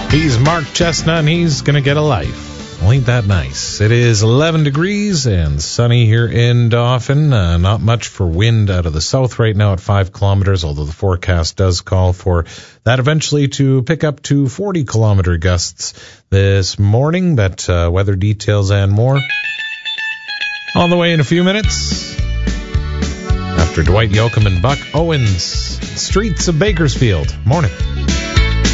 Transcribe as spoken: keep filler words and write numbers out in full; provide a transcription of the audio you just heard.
He's Mark Chestnut, and he's going to get a life. Well, ain't that nice? It is eleven degrees and sunny here in Dauphin. Uh, not much for wind out of the south right now at five kilometers, although the forecast does call for that eventually to pick up to forty kilometer gusts this morning. But uh, weather details and more on the way in a few minutes. After Dwight Yoakam and Buck Owens, Streets of Bakersfield. Morning.